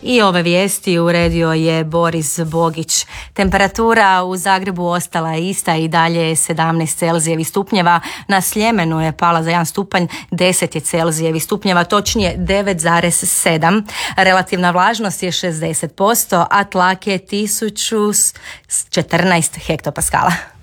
I ove vijesti uredio je Boris Bogić. Temperatura u Zagrebu ostala je ista i dalje je 17 Celzijevih stupnjeva. Na Sljemenu je pala za 1 stupanj, 10 je Celzijevih stupnjeva, točnije 9,7. Relativna vlažnost je 60%, a tlak je 1014 hektopaskala.